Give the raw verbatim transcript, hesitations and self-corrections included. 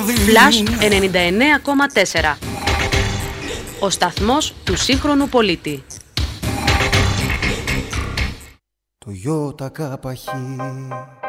Flash ενενήντα εννέα κόμμα τέσσερα. Ο σταθμός του σύγχρονου πολίτη. Το Ι Κ Χ